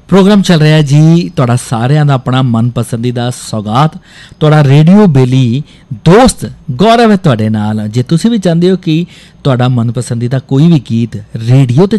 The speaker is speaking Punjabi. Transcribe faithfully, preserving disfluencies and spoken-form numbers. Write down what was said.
प्रोग्राम चल रहा है जी तुहाडा सारिਆਂ ਦਾ ਆਪਣਾ ਮਨਪਸੰਦੀਦਾ ਸੌਗਾਤ ਤੁਹਾਡਾ ਰੇਡੀਓ ਬੇਲੀ ਦੋਸਤ ਗੌਰਵ ਹੈ ਤੁਹਾਡੇ ਨਾਲ। ਜੇ ਤੁਸੀਂ ਵੀ ਚਾਹੁੰਦੇ ਹੋ ਕਿ ਤੁਹਾਡਾ ਮਨਪਸੰਦੀਦਾ ਕੋਈ ਵੀ ਗੀਤ ਰੇਡੀਓ ਤੇ